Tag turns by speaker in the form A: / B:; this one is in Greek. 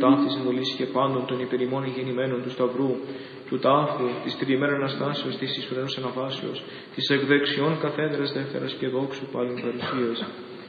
A: ταύτης εμβολής και πάντων των υπερημών γεννημένων του Σταυρού, του τάφου, της τριημέρας Αναστάσεως, της εις ουρανούς αναβάσεως, της εκ δεξιών καθέδρας δεύτερας και δόξου πάλιν παρουσίας,